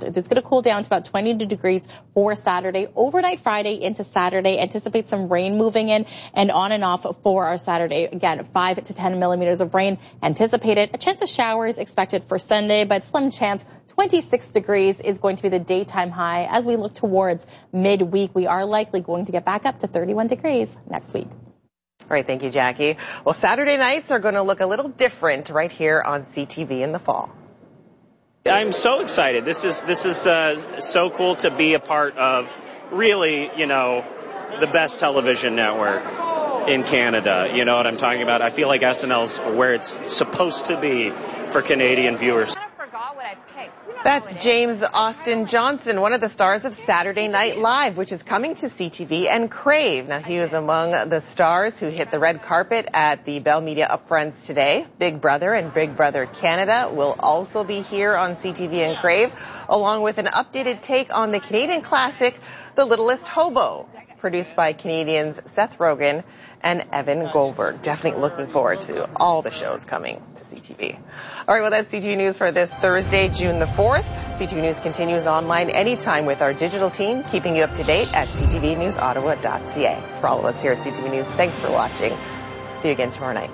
It is going to cool down to about 22 degrees for Saturday. Overnight Friday into Saturday, anticipate some rain moving in and off for our Saturday. Again, 5 to 10 millimeters of rain anticipated. A chance of showers expected for Sunday, but slim chance. 26 degrees is going to be the daytime high. As we look towards midweek, we are likely going to get back up to 31 degrees next week. All right, thank you, Jackie. Well, Saturday nights are going to look a little different right here on CTV in the fall. I'm so excited. This is so cool to be a part of, really, the best television network in Canada. You know what I'm talking about? I feel like SNL's where it's supposed to be for Canadian viewers. That's James Austin Johnson, one of the stars of Saturday Night Live, which is coming to CTV and Crave. Now, he was among the stars who hit the red carpet at the Bell Media Upfronts today. Big Brother and Big Brother Canada will also be here on CTV and Crave, along with an updated take on the Canadian classic, The Littlest Hobo, produced by Canadians Seth Rogen and Evan Goldberg. Definitely looking forward to all the shows coming to CTV. All right, well, that's CTV News for this Thursday, June the 4th. CTV News continues online anytime with our digital team, keeping you up to date at ctvnewsottawa.ca. For all of us here at CTV News, thanks for watching. See you again tomorrow night.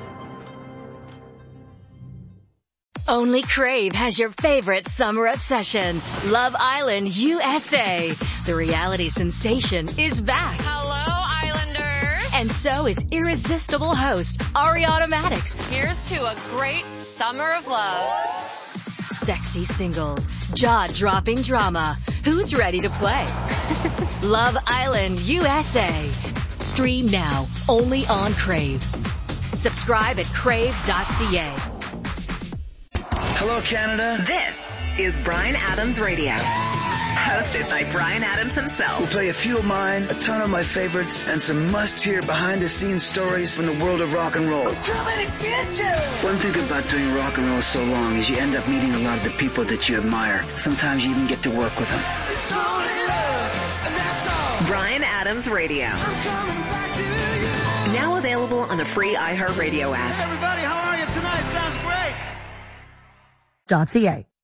Only Crave has your favorite summer obsession, Love Island USA. The reality sensation is back. Hello, Islanders. And so is irresistible host Ariana Madix. Here's to a great summer of love. Sexy singles, jaw-dropping drama. Who's ready to play? Love Island USA. Stream now, only on Crave. Subscribe at crave.ca. Hello, Canada. This is Bryan Adams Radio, hosted by Bryan Adams himself. We'll play a few of mine, a ton of my favorites, and some must-hear behind-the-scenes stories from the world of rock and roll. I'm coming to get you! One thing about doing rock and roll so long is you end up meeting a lot of the people that you admire. Sometimes you even get to work with them. It's only love, and that's all. Bryan Adams Radio. I'm coming back to you. Now available on the free iHeartRadio app. Hey, everybody, how are you tonight? Sounds great. .ca.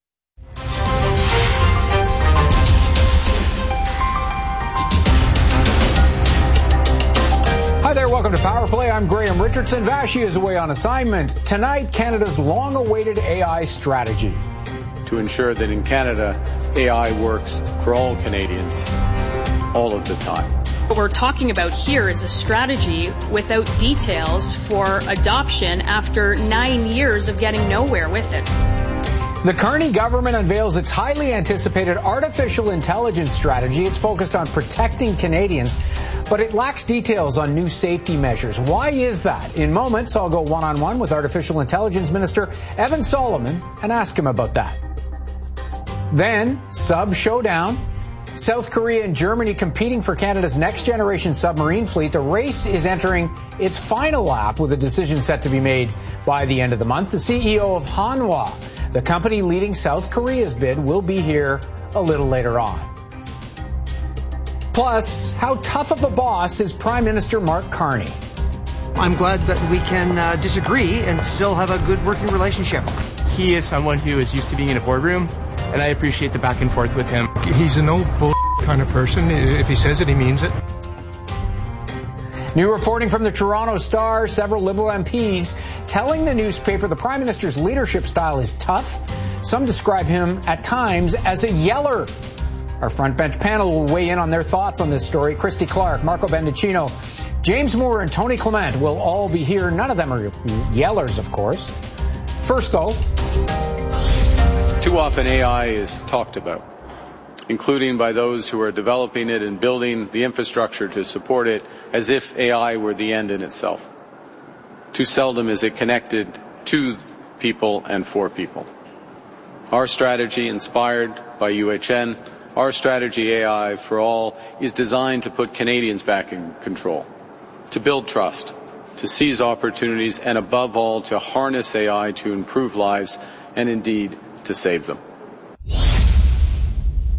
Hi there, welcome to Power Play. I'm Graham Richardson. Vashi is away on assignment. Tonight, Canada's long-awaited AI strategy. To ensure that in Canada, AI works for all Canadians all of the time. What we're talking about here is a strategy without details for adoption after 9 years of getting nowhere with it. The Carney government unveils its highly anticipated artificial intelligence strategy. It's focused on protecting Canadians, but it lacks details on new safety measures. Why is that? In moments, I'll go one-on-one with Artificial Intelligence Minister Evan Solomon and ask him about that. Then, sub showdown. South Korea and Germany competing for Canada's next-generation submarine fleet. The race is entering its final lap with a decision set to be made by the end of the month. The CEO of Hanwha, the company leading South Korea's bid, will be here a little later on. Plus, how tough of a boss is Prime Minister Mark Carney? I'm glad that we can disagree and still have a good working relationship. He is someone who is used to being in a boardroom, and I appreciate the back and forth with him. He's an old bull kind of person. If he says it, he means it. New reporting from the Toronto Star, several Liberal MPs telling the newspaper the Prime Minister's leadership style is tough. Some describe him at times as a yeller. Our front bench panel will weigh in on their thoughts on this story. Christy Clark, Marco Bendicino, James Moore, and Tony Clement will all be here. None of them are yellers, of course. First, though, too often AI is talked about, including by those who are developing it and building the infrastructure to support it as if AI were the end in itself. Too seldom is it connected to people and for people. Our strategy, inspired by UHN, our strategy AI for All, is designed to put Canadians back in control, to build trust, to seize opportunities, and above all, to harness AI to improve lives and indeed to save them.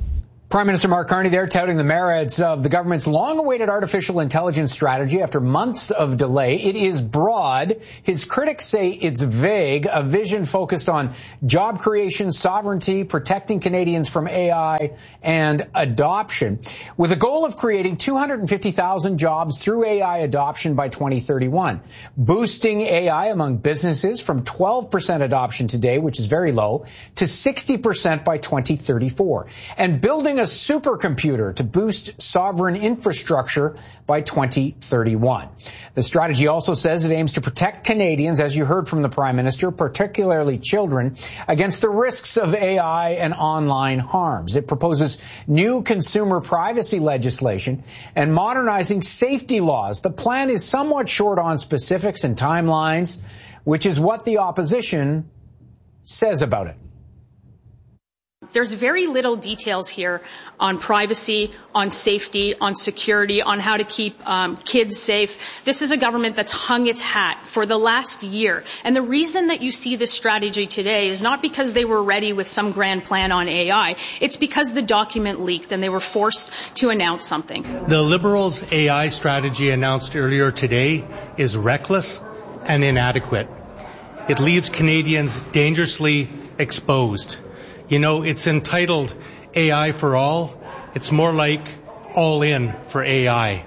Prime Minister Mark Carney there touting the merits of the government's long-awaited artificial intelligence strategy after months of delay. It is broad. His critics say it's vague, a vision focused on job creation, sovereignty, protecting Canadians from AI, and adoption, with a goal of creating 250,000 jobs through AI adoption by 2031, boosting AI among businesses from 12% adoption today, which is very low, to 60% by 2034, and building a supercomputer to boost sovereign infrastructure by 2031. The strategy also says it aims to protect Canadians, as you heard from the Prime Minister, particularly children, against the risks of AI and online harms. It proposes new consumer privacy legislation and modernizing safety laws. The plan is somewhat short on specifics and timelines, which is what the opposition says about it. There's very little details here on privacy, on safety, on security, on how to keep kids safe. This is a government that's hung its hat for the last year. And the reason that you see this strategy today is not because they were ready with some grand plan on AI. It's because the document leaked and they were forced to announce something. The Liberals' AI strategy announced earlier today is reckless and inadequate. It leaves Canadians dangerously exposed. You know, it's entitled AI for All. It's more like all in for AI.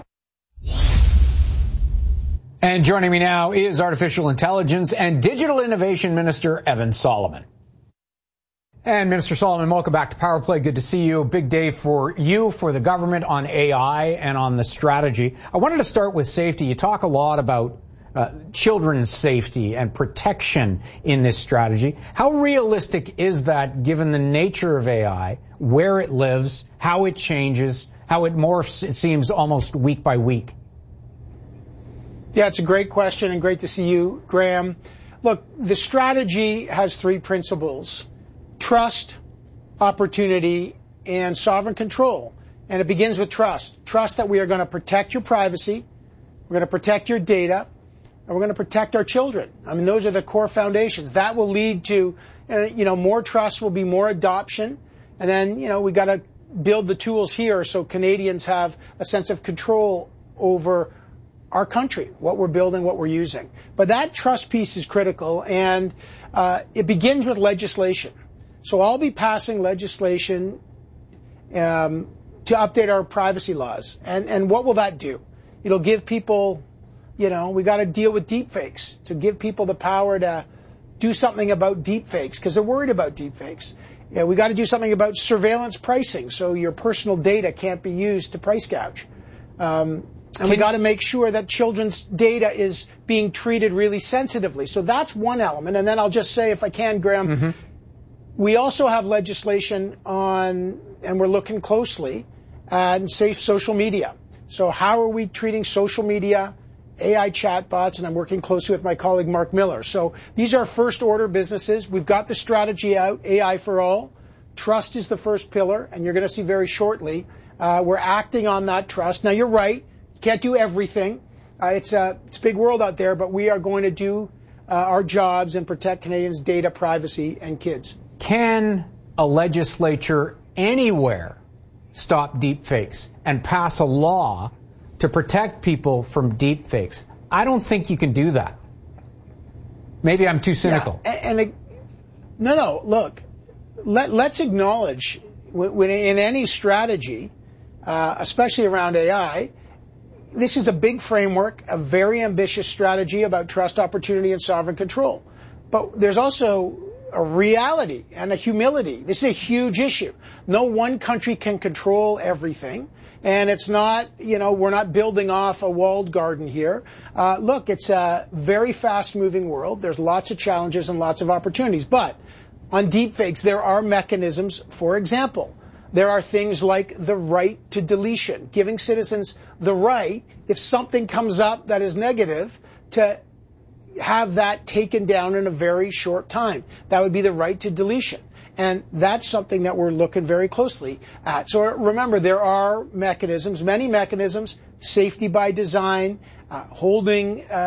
And joining me now is Artificial Intelligence and Digital Innovation Minister Evan Solomon. And Minister Solomon, welcome back to Power Play. Good to see you. Big day for you, for the government on AI and on the strategy. I wanted to start with safety. You talk a lot about children's safety and protection in this strategy. How realistic is that given the nature of AI, where it lives, how it changes, how it morphs, it seems, almost week by week? Yeah, it's a great question and great to see you, Graham. Look, the strategy has three principles: trust, opportunity, and sovereign control. And it begins with trust. Trust that we are going to protect your privacy, we're going to protect your data, and we're going to protect our children. I mean, those are the core foundations. That will lead to, more trust will be more adoption. And then, we got to build the tools here so Canadians have a sense of control over our country, what we're building, what we're using. But that trust piece is critical, and it begins with legislation. So I'll be passing legislation to update our privacy laws. And what will that do? It'll give people, we got to deal with deepfakes, to give people the power to do something about deepfakes because they're worried about deepfakes. We got to do something about surveillance pricing so your personal data can't be used to price gouge. And we got to make sure that children's data is being treated really sensitively. So that's one element. And then I'll just say, if I can, Graham, we also have legislation on, and we're looking closely at safe social media. So how are we treating social media, AI chatbots, and I'm working closely with my colleague Mark Miller. So these are first-order businesses. We've got the strategy out, AI for All. Trust is the first pillar, and you're going to see very shortly we're acting on that trust. Now, you're right. You can't do everything. It's a big world out there, but we are going to do our jobs and protect Canadians' data, privacy, and kids. Can a legislature anywhere stop deepfakes and pass a law to protect people from deepfakes? I don't think you can do that. Maybe I'm too cynical. Yeah, no, look, let's acknowledge in any strategy, especially around AI, this is a big framework, a very ambitious strategy about trust, opportunity, and sovereign control. But there's also a reality and a humility. This is a huge issue. No one country can control everything. And it's not, we're not building off a walled garden here. Look, it's a very fast-moving world. There's lots of challenges and lots of opportunities. But on deepfakes, there are mechanisms. For example, there are things like the right to deletion, giving citizens the right, if something comes up that is negative, to have that taken down in a very short time. That would be the right to deletion. And that's something that we're looking very closely at. So remember, there are mechanisms, many mechanisms, safety by design, holding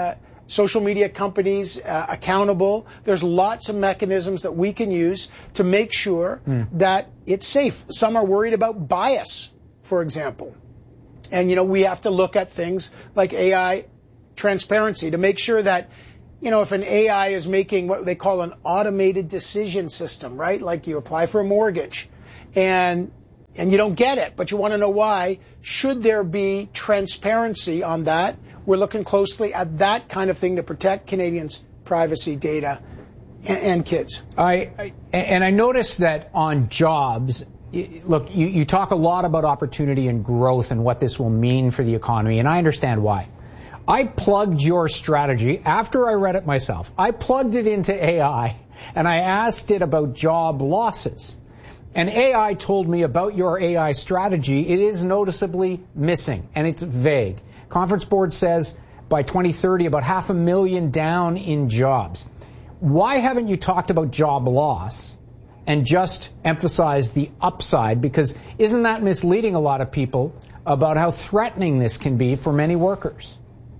social media companies accountable. There's lots of mechanisms that we can use to make sure that it's safe. Some are worried about bias, for example. And, we have to look at things like AI transparency to make sure that, if an AI is making what they call an automated decision system, right? Like you apply for a mortgage and you don't get it, but you want to know why. Should there be transparency on that? We're looking closely at that kind of thing to protect Canadians' privacy data and kids. I noticed that on jobs, look, you talk a lot about opportunity and growth and what this will mean for the economy, and I understand why. I plugged your strategy after I read it myself. I plugged it into AI, and I asked it about job losses. And AI told me about your AI strategy. It is noticeably missing, and it's vague. Conference Board says by 2030, about 500,000 down in jobs. Why haven't you talked about job loss and just emphasized the upside? Because isn't that misleading a lot of people about how threatening this can be for many workers?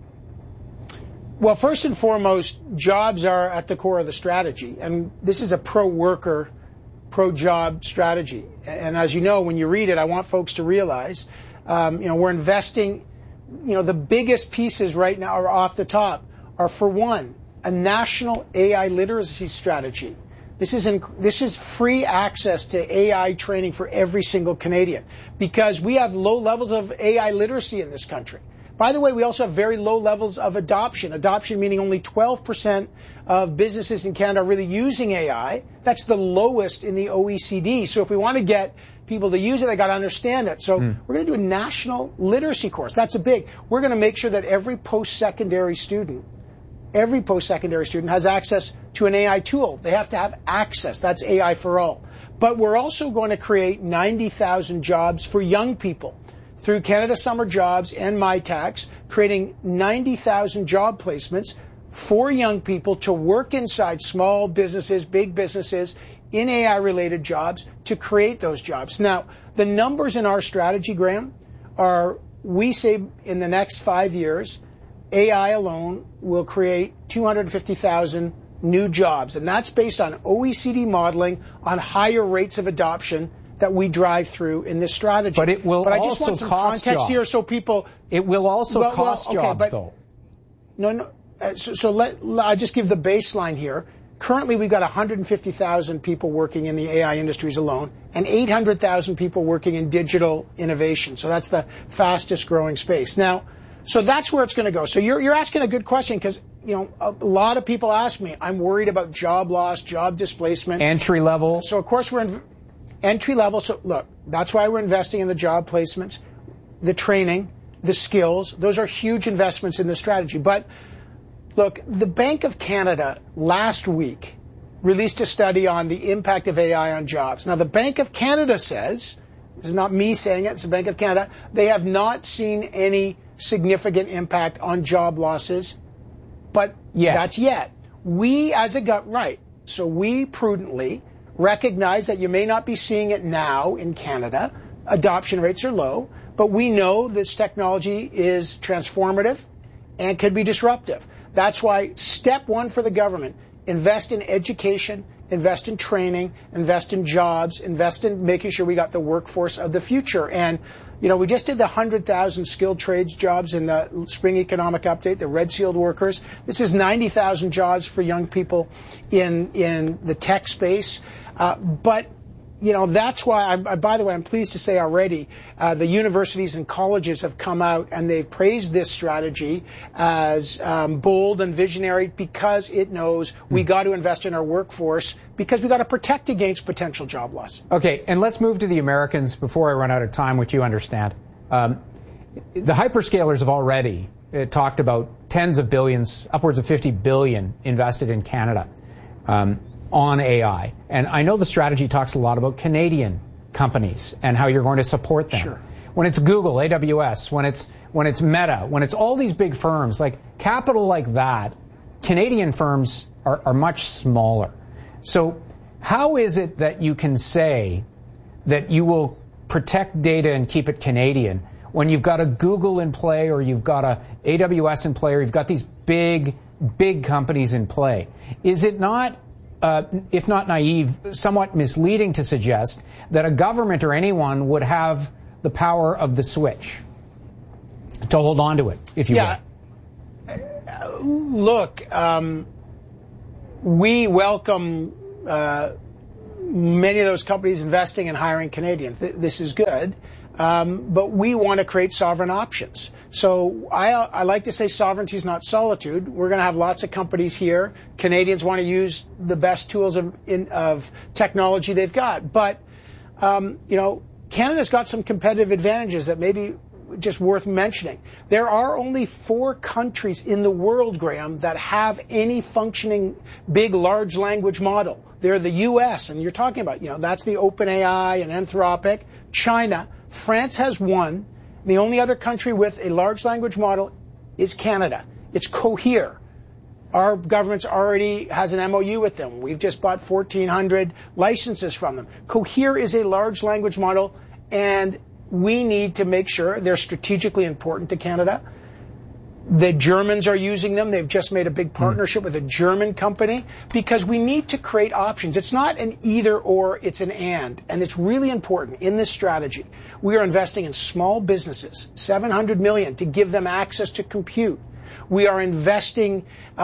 Well, first and foremost, jobs are at the core of the strategy. And this is a pro-worker, pro-job strategy. And as you know, when you read it, I want folks to realize, we're investing, the biggest pieces right now are off the top are, for one, a national AI literacy strategy. This is free access to AI training for every single Canadian because we have low levels of AI literacy in this country. By the way, we also have very low levels of adoption. Adoption meaning only 12% of businesses in Canada are really using AI. That's the lowest in the OECD. So if we want to get people to use it, they got to understand it. So we're going to do a national literacy course. That's we're going to make sure that every post-secondary student has access to an AI tool. They have to have access. That's AI for all. But we're also going to create 90,000 jobs for young people through Canada Summer Jobs and MyTax, creating 90,000 job placements for young people to work inside small businesses, big businesses, in AI-related jobs to create those jobs. Now, the numbers in our strategy, Graham, are we say in the next 5 years, AI alone will create 250,000 new jobs. And that's based on OECD modeling on higher rates of adoption that we drive through in this strategy. But it will I just also want some cost context jobs. Here so people... It will also cost jobs, though. No. I just give the baseline here. Currently, we've got 150,000 people working in the AI industries alone and 800,000 people working in digital innovation. So that's the fastest growing space. Now, so that's where it's going to go. So you're asking a good question because, a lot of people ask me, I'm worried about job loss, job displacement. Entry level. So, of course, we're in entry level. So, look, that's why we're investing in the job placements, the training, the skills. Those are huge investments in the strategy. But, look, the Bank of Canada last week released a study on the impact of AI on jobs. Now, the Bank of Canada says, this is not me saying it, it's the Bank of Canada, they have not seen any significant impact on job losses, but that's yet. We as a gut, right, so we prudently recognize that you may not be seeing it now in Canada. Adoption rates are low, but we know this technology is transformative and could be disruptive. That's why step one for the government, invest in education, invest in training, invest in jobs, invest in making sure we got the workforce of the future. And, we just did the 100,000 skilled trades jobs in the spring economic update, the red sealed workers. This is 90,000 jobs for young people in the tech space. But that's why, by the way, I'm pleased to say already, the universities and colleges have come out and they've praised this strategy as bold and visionary because it knows we got to invest in our workforce because we got to protect against potential job loss. Okay, and let's move to the Americans before I run out of time, which you understand. The hyperscalers have already talked about tens of billions, upwards of 50 billion invested in Canada. On AI. And I know the strategy talks a lot about Canadian companies and how you're going to support them. Sure. When it's Google, AWS, when it's Meta, when it's all these big firms, like capital like that, Canadian firms are much smaller. So how is it that you can say that you will protect data and keep it Canadian when you've got a Google in play or you've got a AWS in play or you've got these big big companies in play. Is it not, if not naive, somewhat misleading to suggest that a government or anyone would have the power of the switch to hold on to it, if you will? Look, we welcome many of those companies investing and hiring Canadians. This is good. But we want to create sovereign options. So I like to say sovereignty is not solitude. We're going to have lots of companies here. Canadians want to use the best tools of technology they've got. But, Canada's got some competitive advantages that maybe just worth mentioning. There are only 4 countries in the world, Graham, that have any functioning big large language model. They're the U.S., and you're talking about, that's the OpenAI and Anthropic, China. France has one. The only other country with a large language model is Canada. It's Cohere. Our government's already has an MOU with them. We've just bought 1,400 licenses from them. Cohere is a large language model, and we need to make sure they're strategically important to Canada. The Germans are using them. They've just made a big partnership with a German company because we need to create options. It's not an either or, it's an and it's really important in this strategy. We are investing in small businesses, $700 million to give them access to compute. We are investing,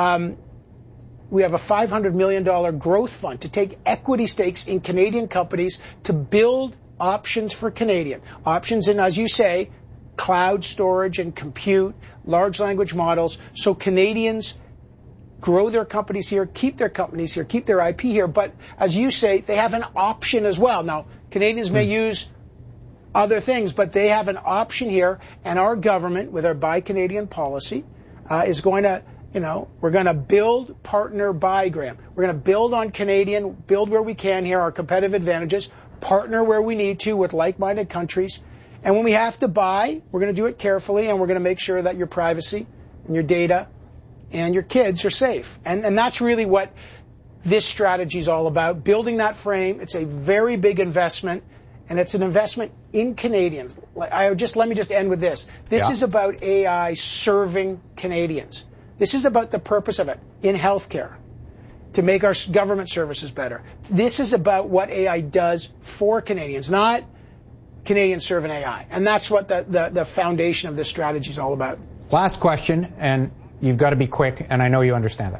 we have a $500 million growth fund to take equity stakes in Canadian companies to build options for Canadian. Options in, as you say, cloud storage and compute, large language models, so Canadians grow their companies here, keep their companies here, keep their IP here, but as you say, they have an option as well. Now, Canadians may use other things, but they have an option here, and our government, with our Buy Canadian policy, is going to, we're going to build, partner, buy, Graham. We're going to build on Canadian, build where we can here, our competitive advantages, partner where we need to with like-minded countries. And when we have to buy, we're going to do it carefully, and we're going to make sure that your privacy and your data and your kids are safe. And that's really what this strategy is all about, building that frame. It's a very big investment, and it's an investment in Canadians. Let me just end with this. This is about AI serving Canadians. This is about the purpose of it in healthcare, to make our government services better. This is about what AI does for Canadians, not Canadians serving AI. And that's what the foundation of this strategy is all about. Last question, and you've got to be quick, and I know you understand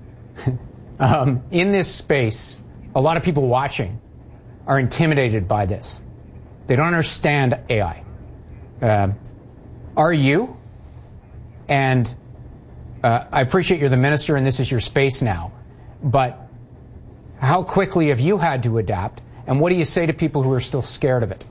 that. In this space, a lot of people watching are intimidated by this. They don't understand AI. Are you? And I appreciate you're the minister and this is your space now, but how quickly have you had to adapt, and what do you say to people who are still scared of it?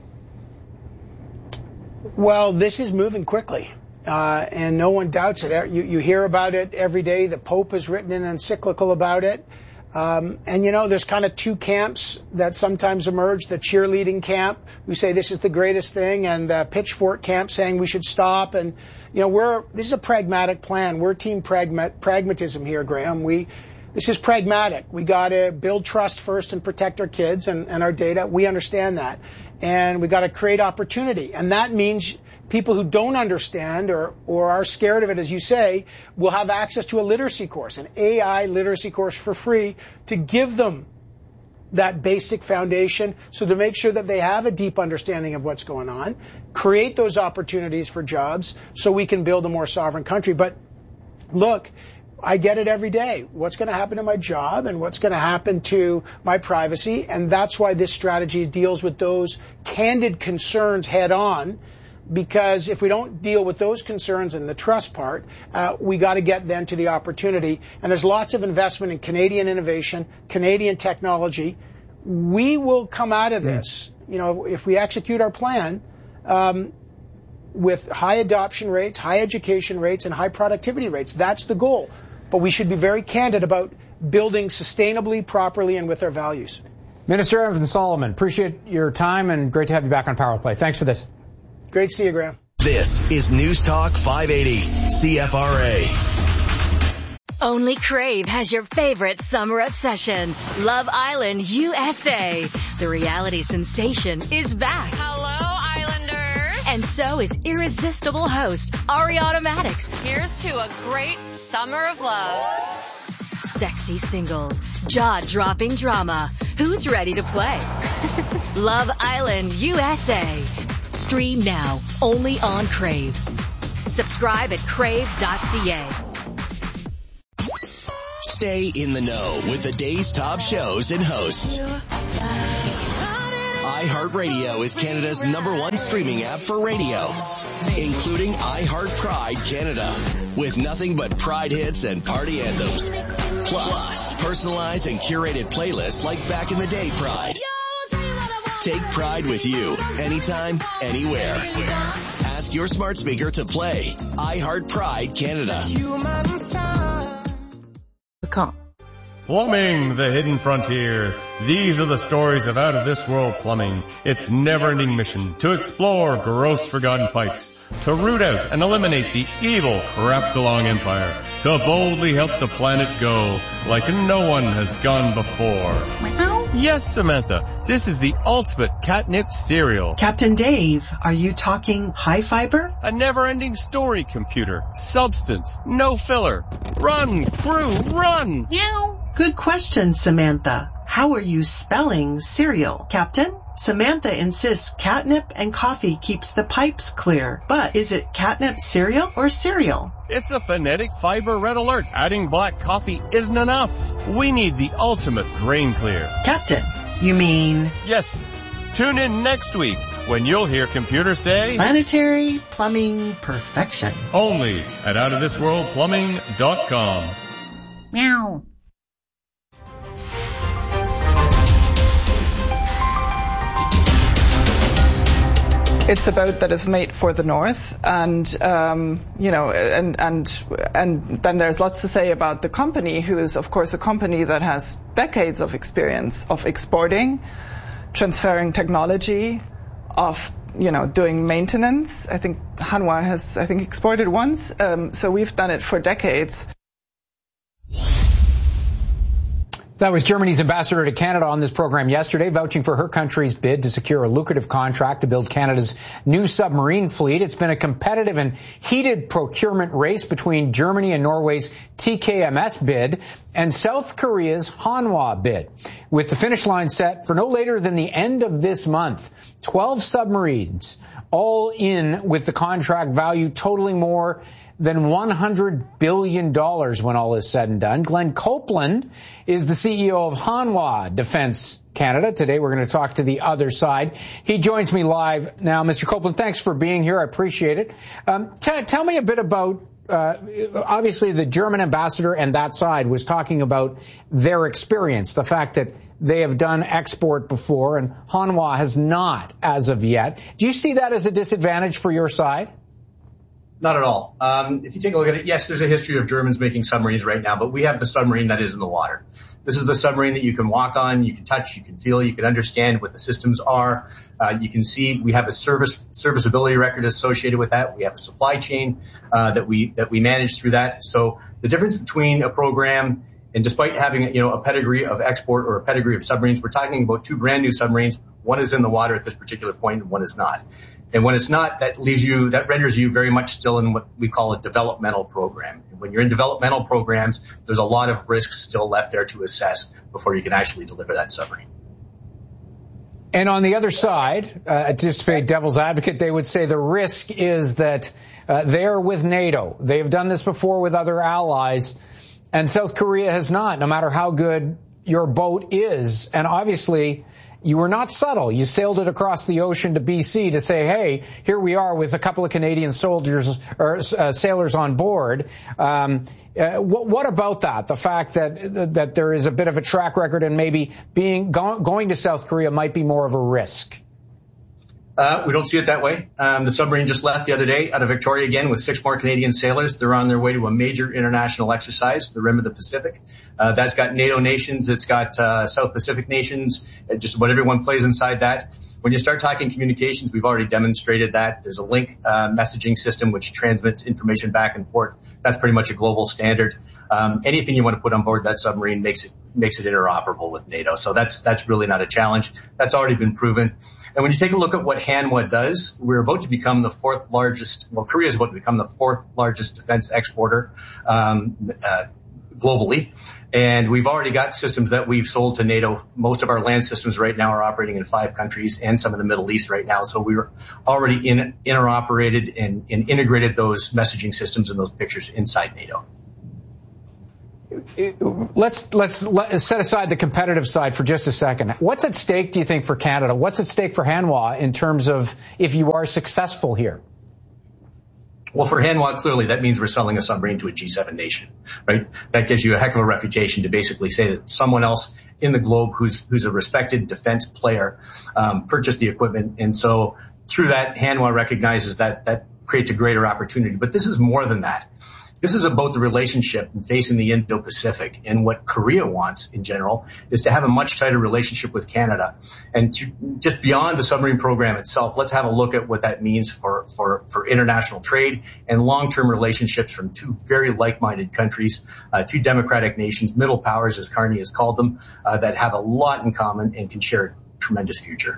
Well, this is moving quickly, and no one doubts it. You hear about it every day. The Pope has written an encyclical about it. And there's kind of 2 camps that sometimes emerge, the cheerleading camp who say this is the greatest thing, and the pitchfork camp saying we should stop. And, this is a pragmatic plan. We're team pragmatism here, Graham. This is pragmatic. We got to build trust first and protect our kids and our data. We understand that. And we got to create opportunity. And that means people who don't understand or are scared of it, as you say, will have access to a literacy course, an AI literacy course for free, to give them that basic foundation, so to make sure that they have a deep understanding of what's going on, create those opportunities for jobs so we can build a more sovereign country. But look, I get it every day. What's going to happen to my job and what's going to happen to my privacy? And that's why this strategy deals with those candid concerns head on, because if we don't deal with those concerns and the trust part, we got to get then to the opportunity. And there's lots of investment in Canadian innovation, Canadian technology. We will come out of this, if we execute our plan, with high adoption rates, high education rates, and high productivity rates. That's the goal. But we should be very candid about building sustainably, properly, and with our values. Minister Evan Solomon, appreciate your time and great to have you back on Power Play. Thanks for this. Great to see you, Graham. This is News Talk 580, CFRA. Only Crave has your favorite summer obsession, Love Island, USA. The reality sensation is back. Hello, Islanders. And so is irresistible host, Ariana Maddox. Here's to a great summer of love. Sexy singles, jaw-dropping drama. Who's ready to play? Love Island USA. Stream now, only on Crave. Subscribe at crave.ca. Stay in the know with the day's top shows and hosts. iHeartRadio is Canada's #1 streaming app for radio, including iHeart Pride Canada, with nothing but Pride hits and party anthems. Plus, personalized and curated playlists like Back in the Day Pride. Take Pride with you, anytime, anywhere. Ask your smart speaker to play iHeart Pride Canada. Plumbing, the hidden frontier. These are the stories of out-of-this-world plumbing. Its never-ending mission to explore gross forgotten pipes, to root out and eliminate the evil Crapsalong Empire, to boldly help the planet go like no one has gone before. Yes, Samantha, this is the ultimate catnip cereal. Captain Dave, are you talking high fiber? A never-ending story, computer. Substance, no filler. Run, crew, run! Meow. Good question, Samantha. How are you spelling cereal, Captain? Samantha insists catnip and coffee keeps the pipes clear. But is it catnip cereal or cereal? It's a phonetic fiber red alert. Adding black coffee isn't enough. We need the ultimate grain clear. Captain, you mean? Yes. Tune in next week when you'll hear computers say planetary plumbing perfection. Only at outofthisworldplumbing.com. Meow. It's about that it's made for the North, and and then there's lots to say about the company, who is of course a company that has decades of experience of exporting, transferring technology, of doing maintenance. I think Hanwha has exported once, so we've done it for decades. That was Germany's ambassador to Canada on this program yesterday, vouching for her country's bid to secure a lucrative contract to build Canada's new submarine fleet. It's been a competitive and heated procurement race between Germany and Norway's TKMS bid and South Korea's Hanwha bid, with the finish line set for no later than the end of this month. 12 submarines, all in with the contract value totaling more than $100 billion when all is said and done. Glenn Copeland is the CEO of Hanwha Defense Canada. Today we're going to talk to the other side. He joins me live now. Mr. Copeland, thanks for being here. I appreciate it. Tell me a bit about, obviously the German ambassador and that side was talking about their experience, the fact that they have done export before and Hanwha has not as of yet. Do you see that as a disadvantage for your side? Not at all. If you take a look at it, yes, there's a history of Germans making submarines right now, but we have the submarine that is in the water. This is the submarine that you can walk on, you can touch, you can feel, you can understand what the systems are. You can see we have a serviceability record associated with that. We have a supply chain that we manage through that. So the difference between a program and despite having a pedigree of export or a pedigree of submarines, we're talking about two brand new submarines. One is in the water at this particular point and one is not. And when it's not, that renders you very much still in what we call a developmental program. And when you're in developmental programs, there's a lot of risks still left there to assess before you can actually deliver that submarine. And on the other side, just to play devil's advocate, they would say the risk is that they're with NATO. They have done this before with other allies, and South Korea has not, no matter how good your boat is. And obviously, you were not subtle. You sailed it across the ocean to BC to say, hey, here we are with a couple of Canadian soldiers or sailors on board. What about that? The fact that there is a bit of a track record and maybe going to South Korea might be more of a risk. We don't see it that way. The submarine just left the other day out of Victoria again with 6 more Canadian sailors. They're on their way to a major international exercise, the Rim of the Pacific. That's got NATO nations. It's got South Pacific nations. Just about everyone plays inside that. When you start talking communications, we've already demonstrated that. There's a link messaging system which transmits information back and forth. That's pretty much a global standard. Anything you want to put on board that submarine makes it makes it interoperable with NATO. So that's really not a challenge. That's already been proven. And when you take a look at what Hanwha does, we're about to become the Korea is about to become the fourth largest defense exporter globally. And we've already got systems that we've sold to NATO. Most of our land systems right now are operating in 5 countries and some in the Middle East right now. So we were already interoperated and integrated those messaging systems and those pictures inside NATO. Let's set aside the competitive side for just a second. What's at stake, do you think, for Canada? What's at stake for Hanwha in terms of if you are successful here? Well, for Hanwha, clearly that means we're selling a submarine to a G7 nation, right? That gives you a heck of a reputation to basically say that someone else in the globe who's a respected defense player purchased the equipment. And so through that, Hanwha recognizes that creates a greater opportunity. But this is more than that. This is about the relationship facing the Indo-Pacific, and what Korea wants in general is to have a much tighter relationship with Canada. And just beyond the submarine program itself, let's have a look at what that means for international trade and long-term relationships from 2 very like-minded countries, 2 democratic nations, middle powers, as Carney has called them, that have a lot in common and can share a tremendous future.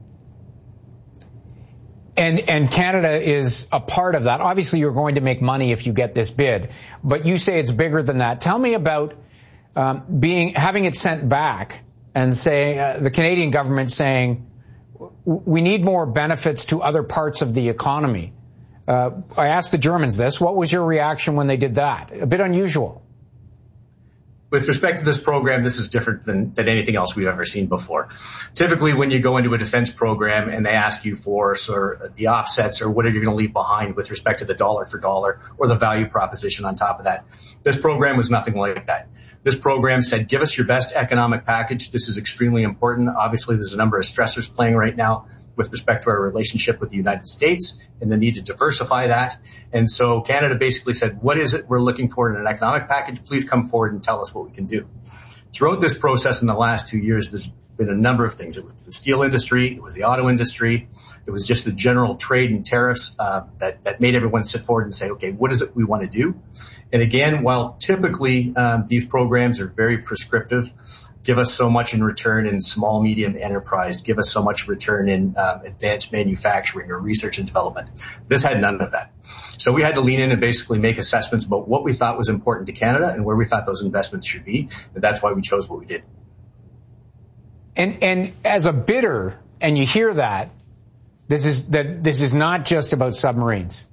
And Canada is a part of that. Obviously, you're going to make money if you get this bid, but you say it's bigger than that. Tell me about having it sent back and say the Canadian government saying we need more benefits to other parts of the economy. I asked the Germans this. What was your reaction when they did that? A bit unusual. With respect to this program, this is different than anything else we've ever seen before. Typically, when you go into a defense program and they ask you for sort of the offsets or what are you going to leave behind with respect to the dollar for dollar or the value proposition on top of that, this program was nothing like that. This program said, give us your best economic package. This is extremely important. Obviously, there's a number of stressors playing right now with respect to our relationship with the United States and the need to diversify that. And so Canada basically said, what is it we're looking for in an economic package? Please come forward and tell us what we can do. Throughout this process in the last 2 years, there's been a number of things. It was the steel industry. It was the auto industry. It was just the general trade and tariffs that made everyone sit forward and say, okay, what is it we want to do? And again, while typically these programs are very prescriptive, give us so much in return in small, medium enterprise, give us so much return in advanced manufacturing or research and development. This had none of that. So we had to lean in and basically make assessments about what we thought was important to Canada and where we thought those investments should be. And that's why we chose what we did. And as a bidder, and you hear that, this is not just about submarines.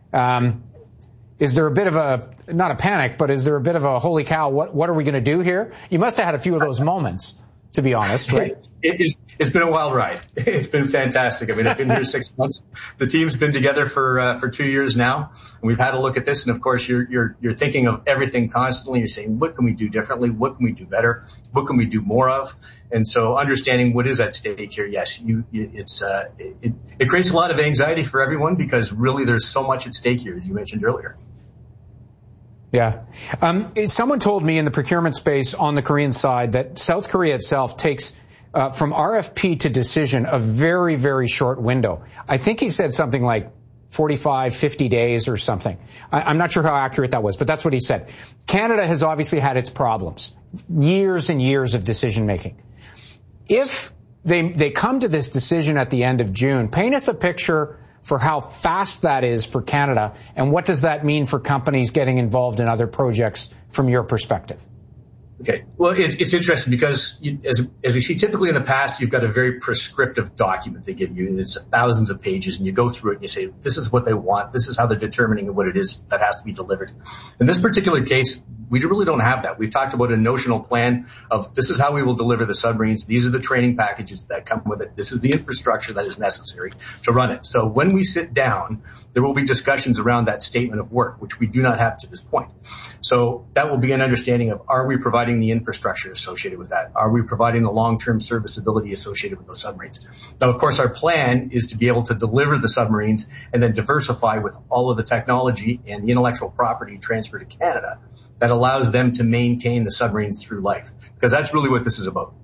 Is there a bit of not a panic, but is there a bit of a holy cow, what are we going to do here? You must have had a few of those moments, to be honest, right? It's been a wild ride. It's been fantastic. I mean, I've been here 6 months. The team's been together for 2 years now, and we've had a look at this. And of course, you're thinking of everything constantly. You're saying, what can we do differently? What can we do better? What can we do more of? And so, understanding what is at stake here, yes, it creates a lot of anxiety for everyone because really there's so much at stake here, as you mentioned earlier. Yeah. Someone told me in the procurement space on the Korean side that South Korea itself takes from RFP to decision a very, very short window. I think he said something like 45, 50 days or something. I'm not sure how accurate that was, but that's what he said. Canada has obviously had its problems, years and years of decision making. If they come to this decision at the end of June, paint us a picture for how fast that is for Canada, and what does that mean for companies getting involved in other projects from your perspective? Okay. Well, it's interesting because as we see typically in the past, you've got a very prescriptive document they give you. And it's thousands of pages and you go through it and you say, this is what they want. This is how they're determining what it is that has to be delivered. In this particular case, we really don't have that. We've talked about a notional plan of this is how we will deliver the submarines. These are the training packages that come with it. This is the infrastructure that is necessary to run it. So when we sit down, there will be discussions around that statement of work, which we do not have to this point. So that will be an understanding of, are we providing the infrastructure associated with that? Are we providing the long-term serviceability associated with those submarines? Now, of course, our plan is to be able to deliver the submarines and then diversify with all of the technology and the intellectual property transfer to Canada that allows them to maintain the submarines through life, because that's really what this is about.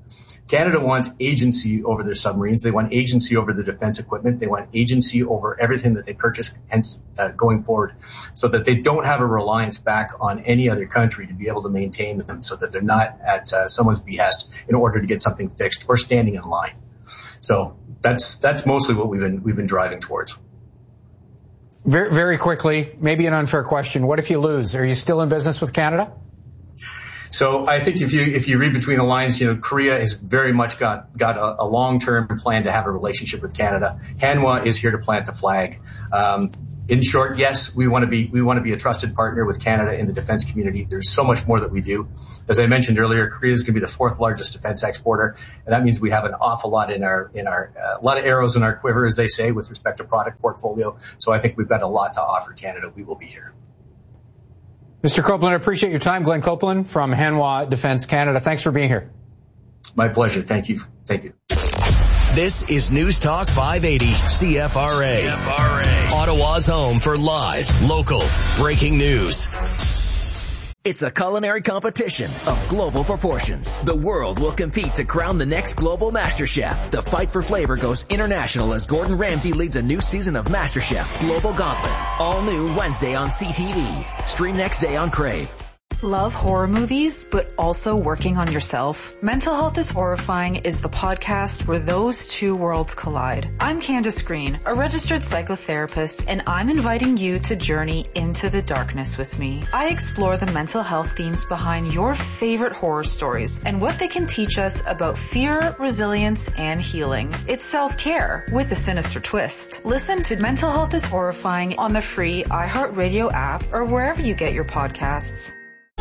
Canada wants agency over their submarines. They want agency over the defense equipment. They want agency over everything that they purchase, hence going forward, so that they don't have a reliance back on any other country to be able to maintain them, so that they're not at someone's behest in order to get something fixed or standing in line. So that's mostly what we've been driving towards. Very, very quickly, maybe an unfair question. What if you lose? Are you still in business with Canada? So I think if you read between the lines, Korea has very much got a long-term plan to have a relationship with Canada. Hanwha is here to plant the flag. In short, yes, we want to be a trusted partner with Canada in the defense community. There's so much more that we do. As I mentioned earlier, Korea is going to be the 4th largest defense exporter, and that means we have an awful lot in our a lot of arrows in our quiver, as they say, with respect to product portfolio. So I think we've got a lot to offer Canada. We will be here. Mr. Copeland, I appreciate your time. Glenn Copeland from Hanwha Defense Canada. Thanks for being here. My pleasure. Thank you. Thank you. This is News Talk 580 CFRA. Ottawa's home for live, local, breaking news. It's a culinary competition of global proportions. The world will compete to crown the next global MasterChef. The fight for flavor goes international as Gordon Ramsay leads a new season of MasterChef Global Gauntlet. All new Wednesday on CTV. Stream next day on Crave. Love horror movies, but also working on yourself? Mental Health is Horrifying is the podcast where those two worlds collide. I'm Candace Green, a registered psychotherapist, and I'm inviting you to journey into the darkness with me. I explore the mental health themes behind your favorite horror stories and what they can teach us about fear, resilience, and healing. It's self-care with a sinister twist. Listen to Mental Health is Horrifying on the free iHeartRadio app or wherever you get your podcasts.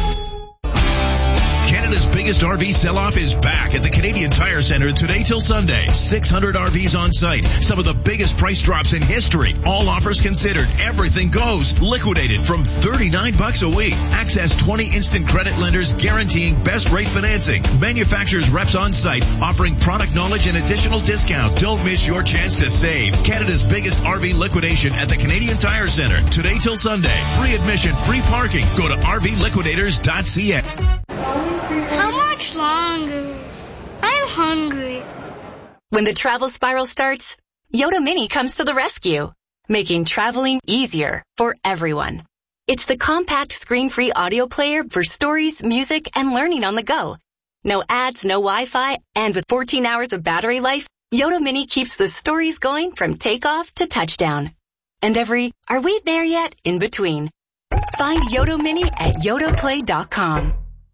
Canada's biggest RV sell-off is back at the Canadian Tire Centre today till Sunday. 600 RVs on site. Some of the biggest price drops in history. All offers considered. Everything goes. Liquidated from $39 a week. Access 20 instant credit lenders guaranteeing best rate financing. Manufacturers reps on site offering product knowledge and additional discounts. Don't miss your chance to save. Canada's biggest RV liquidation at the Canadian Tire Centre today till Sunday. Free admission, free parking. Go to rvliquidators.ca. How much longer? I'm hungry. When the travel spiral starts, Yoda Mini comes to the rescue, making traveling easier for everyone. It's the compact screen-free audio player for stories, music, and learning on the go. No ads, no Wi-Fi, and with 14 hours of battery life, Yoda Mini keeps the stories going from takeoff to touchdown. And every, are we there yet, in between. Find Yoda Mini at yodaplay.com.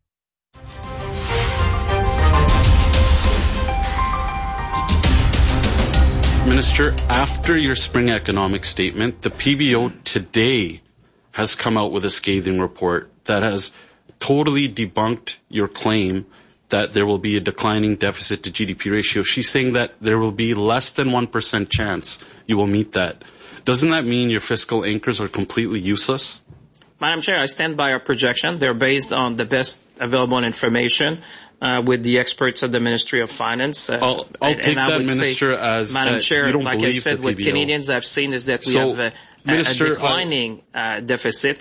Minister, after your spring economic statement, the PBO today has come out with a scathing report that has totally debunked your claim that there will be a declining deficit to GDP ratio. She's saying that there will be less than 1% chance you will meet that. Doesn't that mean your fiscal anchors are completely useless? Madam Chair, I stand by our projection. They're based on the best available information with the experts at the Ministry of Finance. I'll take that, Minister, as Madam Chair, you don't like believe I said, the what PBO. Canadians have seen is that we have a declining deficit.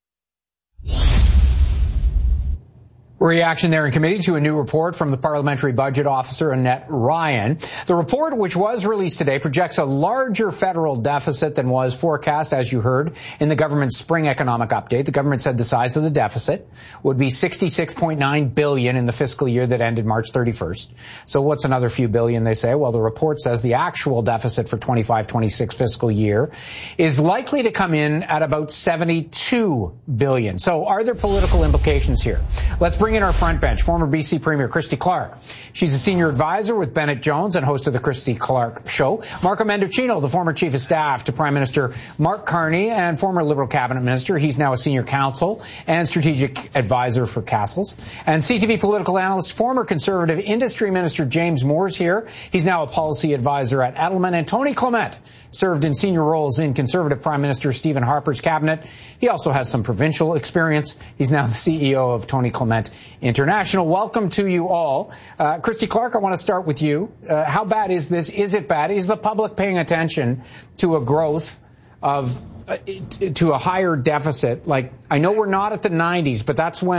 Reaction there in committee to a new report from the Parliamentary Budget Officer, Annette Ryan. The report, which was released today, projects a larger federal deficit than was forecast, as you heard, in the government's spring economic update. The government said the size of the deficit would be $66.9 billion in the fiscal year that ended March 31st. So what's another few billion, they say? Well, the report says the actual deficit for 25-26 fiscal year is likely to come in at about $72 billion. So are there political implications here? Let's bring in our front bench, former BC Premier Christy Clark. She's a senior advisor with Bennett Jones and host of the Christy Clark Show. Marco Mendocino, the former chief of staff to Prime Minister Mark Carney and former Liberal cabinet minister. He's now a senior counsel and strategic advisor for Castles. And CTV political analyst, former Conservative industry minister James Moore's here. He's now a policy advisor at Edelman. And Tony Clement served in senior roles in Conservative Prime Minister Stephen Harper's cabinet. He also has some provincial experience. He's now the CEO of Tony Clement International. Welcome to you all. Christy Clark, I want to start with you. How bad is this? Is it bad? Is the public paying attention to a growth of to a higher deficit? Like, I know we're not at the 90s, but that's when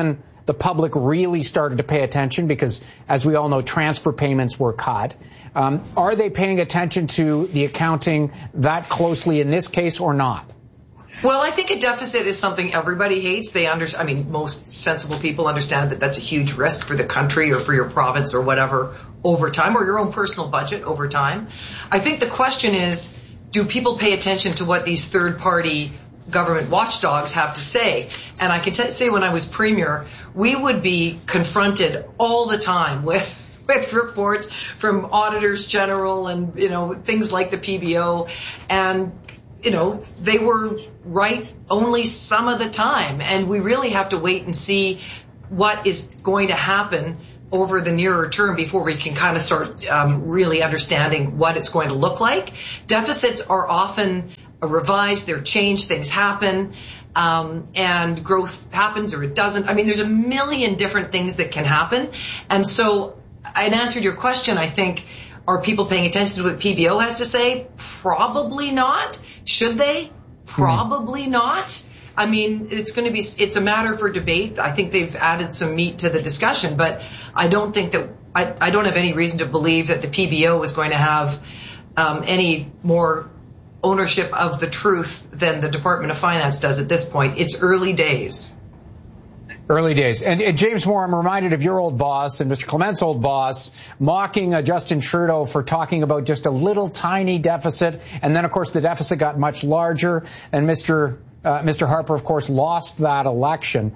the public really started to pay attention because, as we all know, transfer payments were cut. Are they paying attention to the accounting that closely in this case or not? Well, I think a deficit is something everybody hates. Most sensible people understand that that's a huge risk for the country or for your province or whatever over time, or your own personal budget over time. I think the question is, do people pay attention to what these third-party government watchdogs have to say? And I can say when I was premier, we would be confronted all the time with reports from auditors general and, things like the PBO. And, they were right only some of the time. And we really have to wait and see what is going to happen over the nearer term before we can kind of start really understanding what it's going to look like. Deficits are often revised, they're changed, things happen, and growth happens or it doesn't. There's a million different things that can happen. And so, in answer to your question, I think, are people paying attention to what PBO has to say? Probably not. Should they? Probably not. It's a matter for debate. I think they've added some meat to the discussion, but I don't think that, I don't have any reason to believe that the PBO is going to have any more ownership of the truth than the Department of Finance does at this point. It's early days. Early days. And James Moore, I'm reminded of your old boss and Mr. Clement's old boss mocking Justin Trudeau for talking about just a little tiny deficit. And then, of course, the deficit got much larger. And Mr. Harper, of course, lost that election.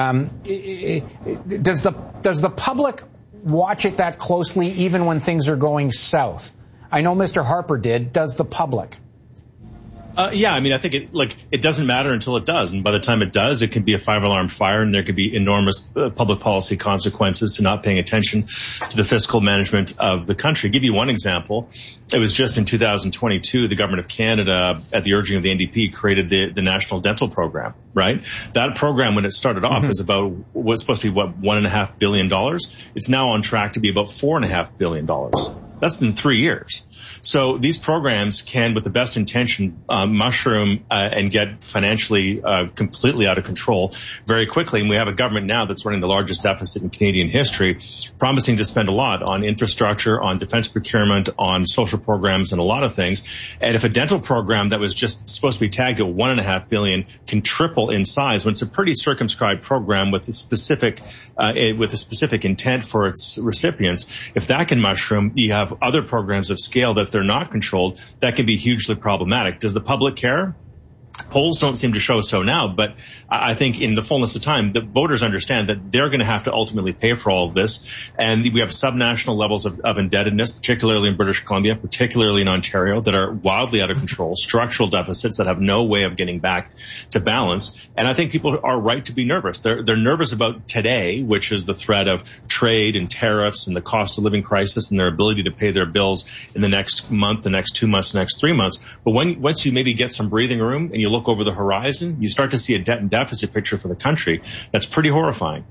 Does the public watch it that closely even when things are going south? I know Mr. Harper did. Does the public? I think it doesn't matter until it does. And by the time it does, it can be a 5-alarm fire and there could be enormous public policy consequences to not paying attention to the fiscal management of the country. I'll give you one example. It was just in 2022, the government of Canada, at the urging of the NDP, created the National Dental Program, right? That program, when it started off, was supposed to be, $1.5 billion. It's now on track to be about $4.5 billion. That's in 3 years. So these programs can, with the best intention, mushroom and get financially completely out of control very quickly. And we have a government now that's running the largest deficit in Canadian history, promising to spend a lot on infrastructure, on defense procurement, on social programs, and a lot of things. And if a dental program that was just supposed to be tagged at $1.5 billion can triple in size, when it's a pretty circumscribed program with a specific intent for its recipients, if that can mushroom, you have other programs of scale that they're not controlled, that can be hugely problematic. Does the public care? Polls don't seem to show so now, but I think in the fullness of time, the voters understand that they're going to have to ultimately pay for all of this. And we have subnational levels of indebtedness, particularly in British Columbia, particularly in Ontario, that are wildly out of control, structural deficits that have no way of getting back to balance. And I think people are right to be nervous. They're nervous about today, which is the threat of trade and tariffs and the cost of living crisis and their ability to pay their bills in the next month, the next 2 months, the next 3 months. But once you maybe get some breathing room and you look over the horizon, you start to see a debt and deficit picture for the country that's pretty horrifying.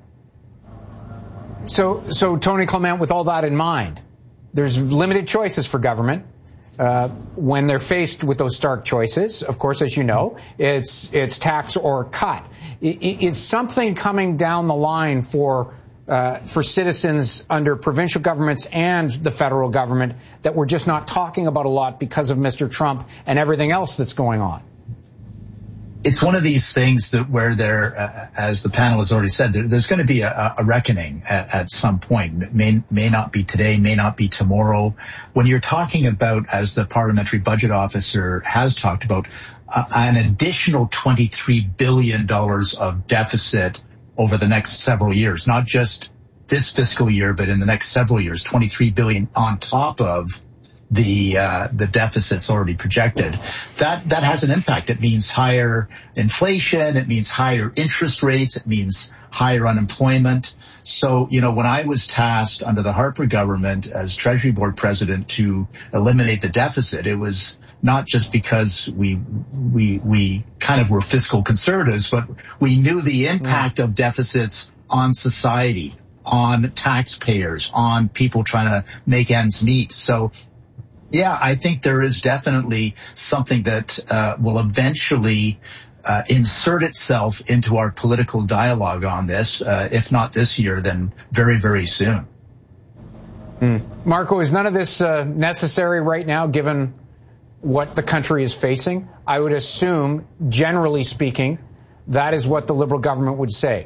So Tony Clement, with all that in mind, there's limited choices for government. When they're faced with those stark choices, of course, as you know, it's tax or cut. Is something coming down the line for citizens under provincial governments and the federal government that we're just not talking about a lot because of Mr. Trump and everything else that's going on? It's one of these things that where there, as the panel has already said, there's going to be a reckoning at some point. It may not be today, may not be tomorrow. When you're talking about, as the parliamentary budget officer has talked about, an additional $23 billion of deficit over the next several years, not just this fiscal year, but in the next several years, $23 billion on top of the deficit's already projected. That has an impact. It means higher inflation. It means higher interest rates. It means higher unemployment. So, when I was tasked under the Harper government as Treasury Board president to eliminate the deficit, it was not just because we kind of were fiscal conservatives, but we knew the impact of deficits on society, on taxpayers, on people trying to make ends meet. So, yeah, I think there is definitely something that will eventually insert itself into our political dialogue on this, if not this year, then very, very soon. Marco, is none of this necessary right now, given what the country is facing? I would assume, generally speaking, that is what the Liberal government would say.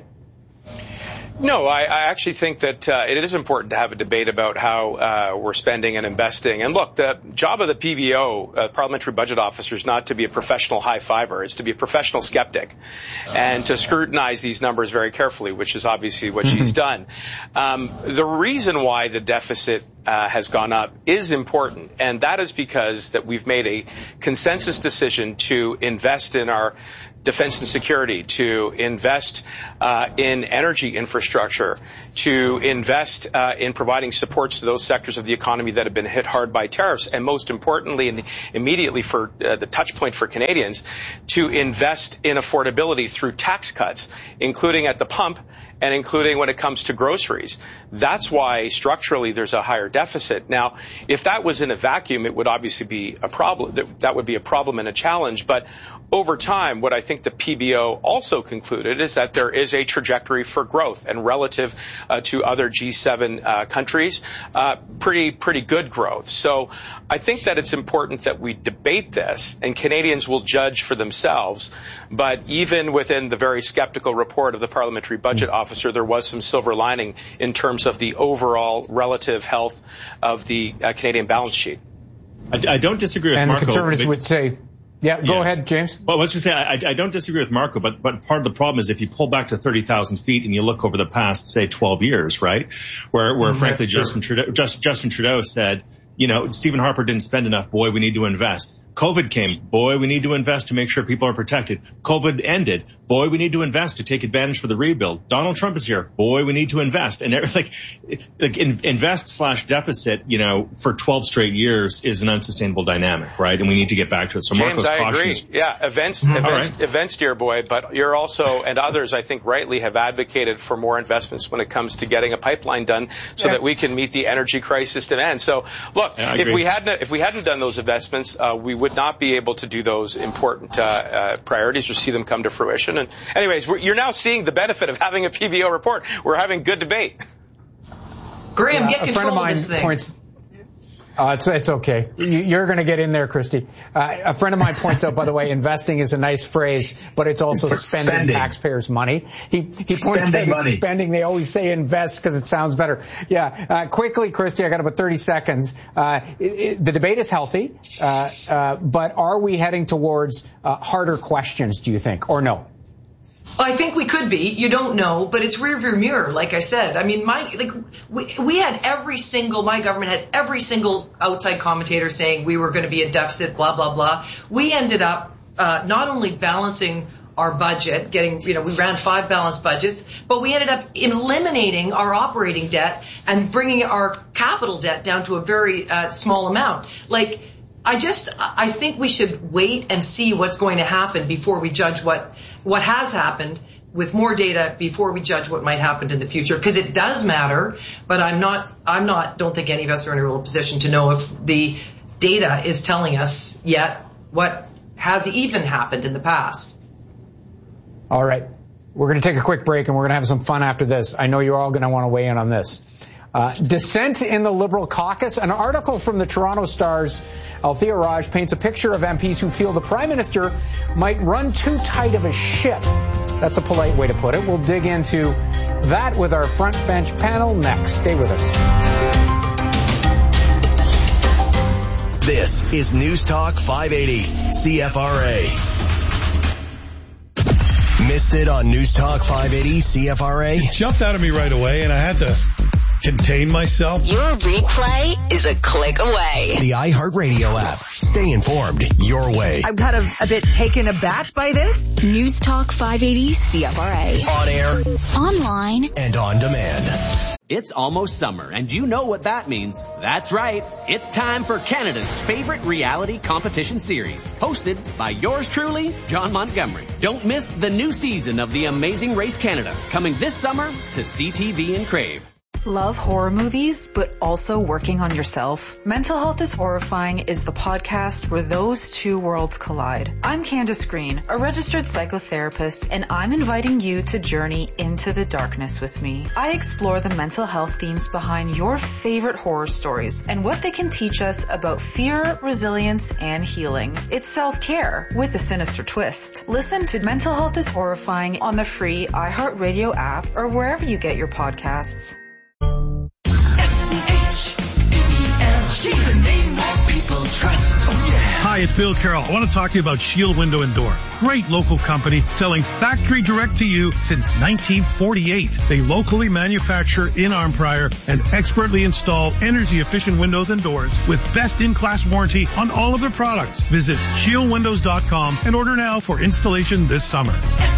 No, I actually think that it is important to have a debate about how we're spending and investing. And look, the job of the PBO, Parliamentary Budget Officer, is not to be a professional high-fiver. It's to be a professional skeptic and to scrutinize these numbers very carefully, which is obviously what she's done. The reason why the deficit has gone up is important, and that is because that we've made a consensus decision to invest in our defense and security, to invest in energy infrastructure, to invest in providing supports to those sectors of the economy that have been hit hard by tariffs, and most importantly and immediately for the touch point for Canadians, to invest in affordability through tax cuts, including at the pump and including when it comes to groceries. That's why structurally there's a higher deficit. Now, if that was in a vacuum, it would obviously be a problem. That would be a problem and a challenge. But over time, what I think the PBO also concluded is that there is a trajectory for growth, and relative to other G7 countries, pretty good growth. So I think that it's important that we debate this, and Canadians will judge for themselves. But even within the very skeptical report of the Parliamentary Budget Officer, there was some silver lining in terms of the overall relative health of the Canadian balance sheet. I don't disagree with Marco. And Conservatives would say, go ahead, James. Well, let's just say I don't disagree with Marco, but part of the problem is if you pull back to 30,000 feet and you look over the past, say, 12 years, right, where frankly Justin Trudeau said, Stephen Harper didn't spend enough. Boy, we need to invest. COVID came. Boy, we need to invest to make sure people are protected. COVID ended. Boy, we need to invest to take advantage for the rebuild. Donald Trump is here. Boy, we need to invest. And invest/deficit, for 12 straight years is an unsustainable dynamic, right? And we need to get back to it. So James, Marco's I agree. cautious. Yeah, events, dear boy. But you're also, and others, I think, rightly have advocated for more investments when it comes to getting a pipeline done so that we can meet the energy crisis demand. So, look, if we hadn't done those investments, we would not be able to do those important priorities or see them come to fruition. And anyways, you're now seeing the benefit of having a PBO report. We're having good debate. Graham, get control of this thing. It's okay. You're going to get in there, Christy. A friend of mine points out, by the way, investing is a nice phrase, but it's also spending taxpayers' money. He points out spending. They always say invest because it sounds better. Yeah. Quickly, Christy, I got about 30 seconds. The debate is healthy, but are we heading towards harder questions, do you think, or no? I think we could be. You don't know, but it's rearview mirror, like I said. I mean, we had my government had every single outside commentator saying we were going to be a deficit, blah, blah, blah. We ended up not only balancing our budget, we ran 5 balanced budgets, but we ended up eliminating our operating debt and bringing our capital debt down to a very small amount. I think we should wait and see what's going to happen before we judge what has happened with more data before we judge what might happen in the future, because it does matter. But don't think any of us are in a real position to know if the data is telling us yet what has even happened in the past. All right. We're going to take a quick break and we're going to have some fun after this. I know you're all going to want to weigh in on this. Dissent in the Liberal caucus. An article from the Toronto Star's Althea Raj paints a picture of MPs who feel the Prime Minister might run too tight of a ship. That's a polite way to put it. We'll dig into that with our front bench panel next. Stay with us. This is News Talk 580 CFRA. Missed it on News Talk 580 CFRA? It jumped out of me right away and I had to contain myself. Your replay is a click away. The iHeartRadio app. Stay informed your way. I'm kind of a bit taken aback by this. News Talk 580 CFRA. On air, online, and on demand. It's almost summer, and you know what that means. That's right. It's time for Canada's favorite reality competition series, hosted by yours truly, John Montgomery. Don't miss the new season of The Amazing Race Canada, coming this summer to CTV and Crave. Love horror movies, but also working on yourself? Mental Health is Horrifying is the podcast where those two worlds collide. I'm Candace Green, a registered psychotherapist, and I'm inviting you to journey into the darkness with me. I explore the mental health themes behind your favorite horror stories and what they can teach us about fear, resilience, and healing. It's self-care with a sinister twist. Listen to Mental Health is Horrifying on the free iHeartRadio app or wherever you get your podcasts. She's a name that people trust. Oh, yeah. Hi, it's Bill Carroll. I want to talk to you about Shield Window and Door. Great local company selling factory direct to you since 1948. They locally manufacture in Arnprior and expertly install energy efficient windows and doors with best in class warranty on all of their products. Visit shieldwindows.com and order now for installation this summer.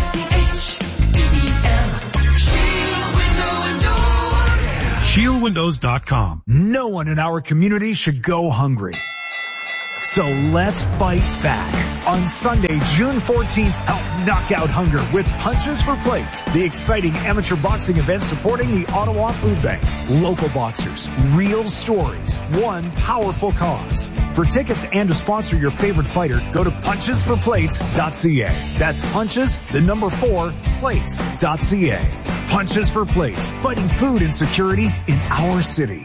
ShieldWindows.com. No one in our community should go hungry. So let's fight back. On Sunday, June 14th, help knock out hunger with Punches for Plates, the exciting amateur boxing event supporting the Ottawa Food Bank. Local boxers, real stories, one powerful cause. For tickets and to sponsor your favorite fighter, go to punchesforplates.ca. That's punches, 4, plates.ca. Punches for Plates, fighting food insecurity in our city.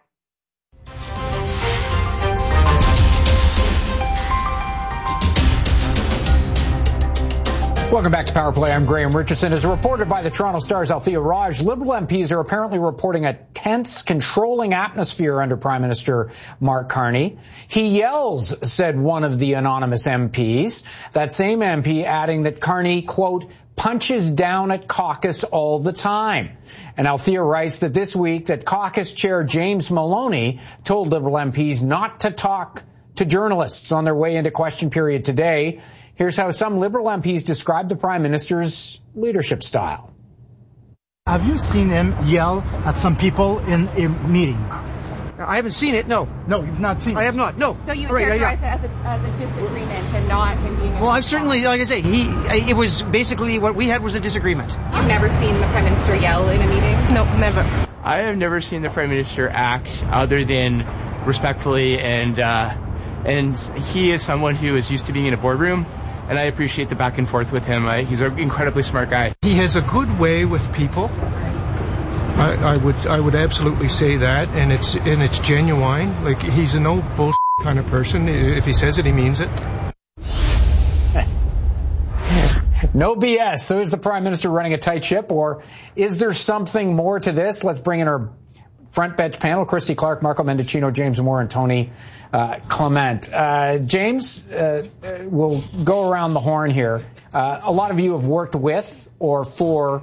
Welcome back to Power Play. I'm Graham Richardson. As reported by the Toronto Star's Althea Raj, Liberal MPs are apparently reporting a tense, controlling atmosphere under Prime Minister Mark Carney. He yells, said one of the anonymous MPs. That same MP adding that Carney, quote, punches down at caucus all the time. And Althea writes that this week that caucus chair James Maloney told Liberal MPs not to talk to journalists on their way into question period today. Here's how some Liberal MPs describe the Prime Minister's leadership style. Have you seen him yell at some people in a meeting? I haven't seen it, no. No, you've not seen it? I have not, no. So you characterize it as a disagreement and not him being... Well, I've certainly, like I say, it was basically what we had was a disagreement. You've never seen the Prime Minister yell in a meeting? No, never. I have never seen the Prime Minister act other than respectfully, and he is someone who is used to being in a boardroom. And I appreciate the back and forth with him. He's an incredibly smart guy. He has a good way with people. I would absolutely say that, and it's genuine. Like, he's a no bullshit kind of person. If he says it, he means it. No BS. So is the Prime Minister running a tight ship, or is there something more to this? Let's bring in our front bench panel: Christy Clark, Marco Mendicino, James Moore, and Tony Clement. James, we'll go around the horn here. A lot of you have worked with or for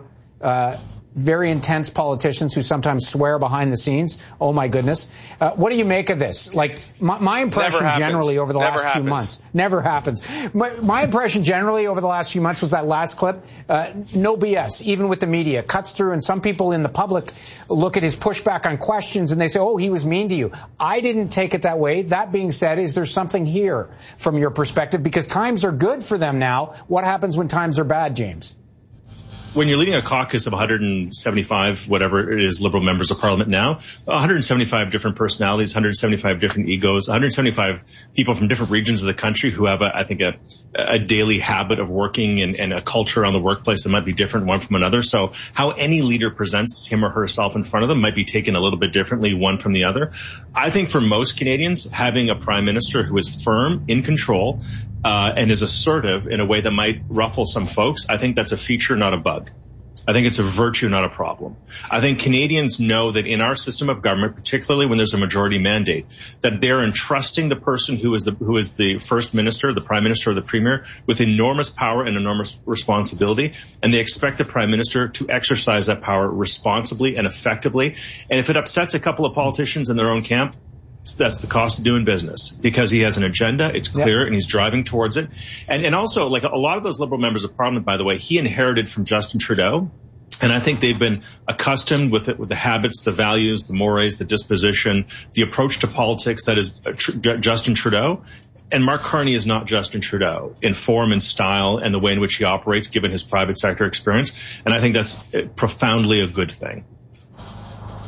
very intense politicians who sometimes swear behind the scenes. Oh my goodness. What do you make of this? Like, my impression generally over the last few months, never happens. My impression generally over the last few months was that last clip, no BS, even with the media, cuts through, and some people in the public look at his pushback on questions and they say, oh, he was mean to you. I didn't take it that way. That being said, is there something here from your perspective? Because times are good for them now. What happens when times are bad, James? When you're leading a caucus of 175, whatever it is, Liberal members of Parliament now, 175 different personalities, 175 different egos, 175 people from different regions of the country who have, I think, a daily habit of working and a culture on the workplace that might be different one from another. So how any leader presents him or herself in front of them might be taken a little bit differently one from the other. I think for most Canadians, having a Prime Minister who is firm, in control, and is assertive in a way that might ruffle some folks, I think that's a feature, not a bug. I think it's a virtue, not a problem. I think Canadians know that in our system of government, particularly when there's a majority mandate, that they're entrusting the person who is the First Minister, the Prime Minister, or the Premier with enormous power and enormous responsibility, and they expect the Prime Minister to exercise that power responsibly and effectively. And if it upsets a couple of politicians in their own camp, that's the cost of doing business, because he has an agenda. It's clear, and he's driving towards it. And also, like a lot of those Liberal members of Parliament, by the way, he inherited from Justin Trudeau. And I think they've been accustomed with the habits, the values, the mores, the disposition, the approach to politics that is Justin Trudeau. And Mark Carney is not Justin Trudeau in form and style and the way in which he operates, given his private sector experience. And I think that's profoundly a good thing.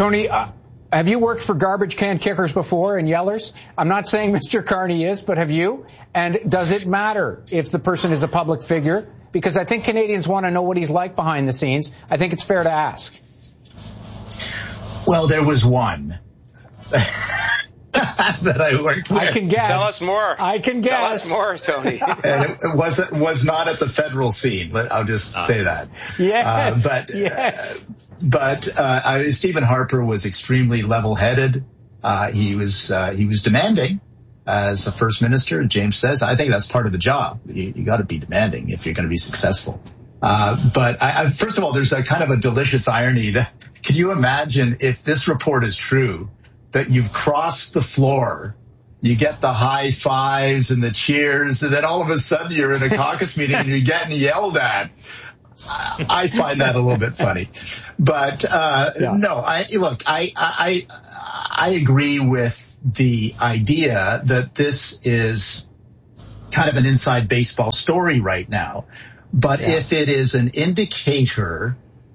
Tony, have you worked for garbage can kickers before and yellers? I'm not saying Mr. Carney is, but have you? And does it matter if the person is a public figure? Because I think Canadians want to know what he's like behind the scenes. I think it's fair to ask. Well, there was one that I worked with. I can guess. Tell us more. I can guess. Tell us more, Tony. And it was not at the federal scene. I'll just say that. Yes. But Stephen Harper was extremely level-headed. He was demanding as a first minister. James says, I think that's part of the job. You got to be demanding if you're going to be successful. But first of all, there's a kind of a delicious irony that, can you imagine if this report is true, that you've crossed the floor, you get the high fives and the cheers, and then all of a sudden you're in a caucus meeting and you're getting yelled at. I find that a little bit funny. But no, I agree with the idea that this is kind of an inside baseball story right now. But if it is an indicator,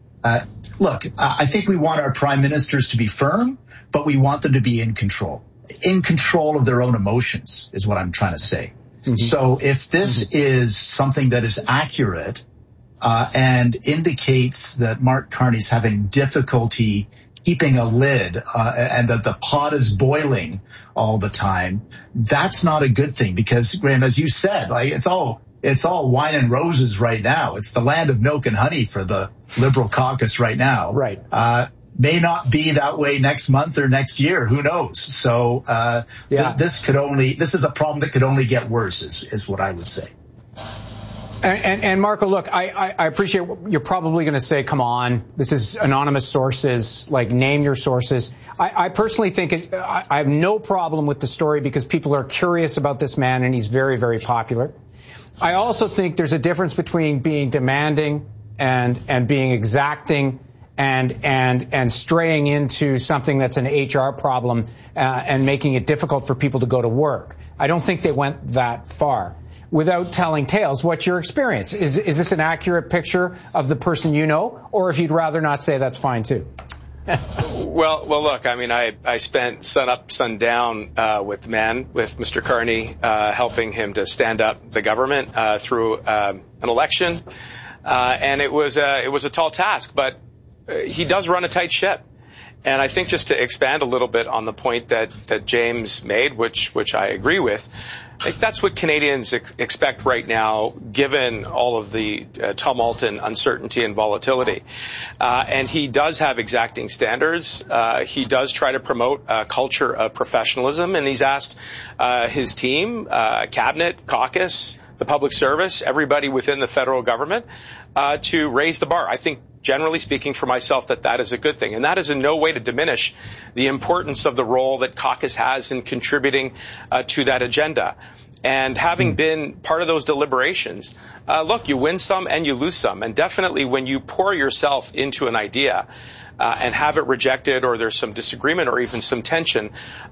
I think we want our prime ministers to be firm, but we want them to be in control of their own emotions is what I'm trying to say. Mm-hmm. So if this is something that is accurate and indicates that Mark Carney's having difficulty keeping a lid and that the pot is boiling all the time, that's not a good thing because, Graham, as you said, it's all wine and roses right now. It's the land of milk and honey for the Liberal caucus right now. Right. May not be that way next month or next year. Who knows? So, this is a problem that could only get worse is what I would say. And Marco, look, I appreciate what you're probably going to say, come on, this is anonymous sources, name your sources. I personally think I have no problem with the story because people are curious about this man and he's very, very popular. I also think there's a difference between being demanding and being exacting and straying into something that's an HR problem and making it difficult for people to go to work. I don't think they went that far. Without telling tales, what's your experience? Is this an accurate picture of the person you know? Or if you'd rather not say, that's fine too. Well, look, I spent sun up, sun down with Mr. Carney, helping him to stand up the government through an election. And it was a tall task, but he does run a tight ship. And I think just to expand a little bit on the point that James made, which I agree with, I think that's what Canadians expect right now, given all of the tumult and uncertainty and volatility. And he does have exacting standards. He does try to promote a culture of professionalism, and he's asked his team, cabinet, caucus, the public service, everybody within the federal government to raise the bar. I think, generally speaking, for myself, that is a good thing. And that is in no way to diminish the importance of the role that caucus has in contributing to that agenda. And having been part of those deliberations, look, you win some and you lose some. And definitely when you pour yourself into an idea and have it rejected, or there's some disagreement or even some tension,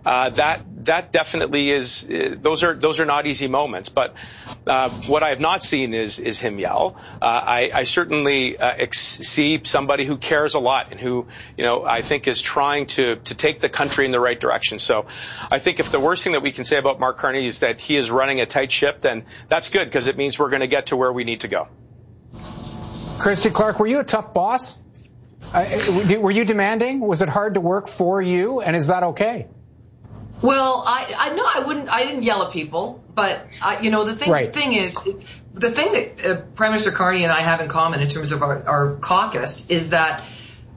that definitely is, those are not easy moments. But what I have not seen is him yell. I certainly see somebody who cares a lot and who, I think is trying to take the country in the right direction. So I think if the worst thing that we can say about Mark Carney is that he is running a tight ship, then that's good, because it means we're going to get to where we need to go. Christy Clark, were you a tough boss? Were you demanding? Was it hard to work for you? And is that okay? Well, I didn't yell at people, but the thing is, the thing that Prime Minister Carney and I have in common in terms of our caucus is that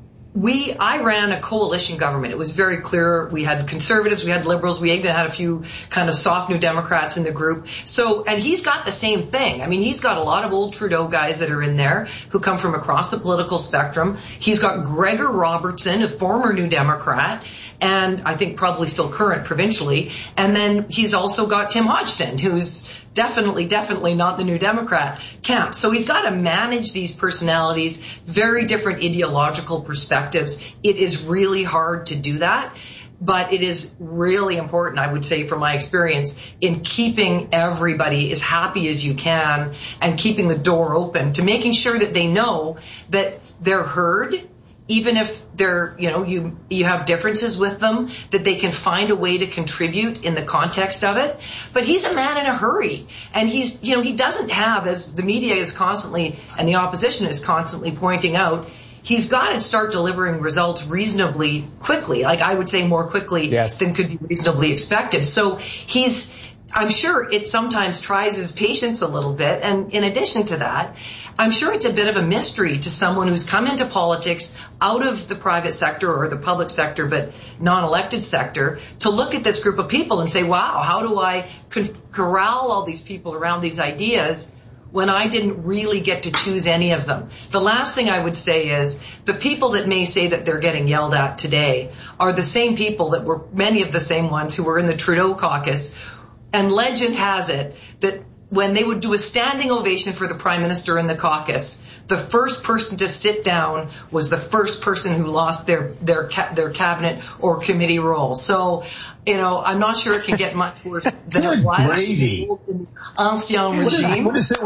I ran a coalition government. It was very clear. We had conservatives, we had liberals, we even had a few kind of soft New Democrats in the group. So, and he's got the same thing. He's got a lot of old Trudeau guys that are in there who come from across the political spectrum. He's got Gregor Robertson, a former New Democrat, and I think probably still current provincially. And then he's also got Tim Hodgson, who's definitely not the New Democrat camp. So he's got to manage these personalities, very different ideological perspectives. It is really hard to do that, but it is really important, I would say, from my experience, in keeping everybody as happy as you can and keeping the door open to making sure that they know that they're heard even if they're, you have differences with them, that they can find a way to contribute in the context of it. But he's a man in a hurry. And he doesn't have, as the media is constantly, and the opposition is constantly pointing out, he's got to start delivering results reasonably quickly. Like I would say more quickly than could be reasonably expected. So I'm sure it sometimes tries his patience a little bit. And in addition to that, I'm sure it's a bit of a mystery to someone who's come into politics out of the private sector or the public sector, but non-elected sector, to look at this group of people and say, wow, how do I corral all these people around these ideas when I didn't really get to choose any of them? The last thing I would say is the people that may say that they're getting yelled at today are the same people that were many of the same ones who were in the Trudeau caucus. And legend has it that when they would do a standing ovation for the Prime Minister in the caucus, the first person to sit down was the first person who lost their cabinet or committee role. So, I'm not sure it can get much worse than it was in the ancien regime. What is it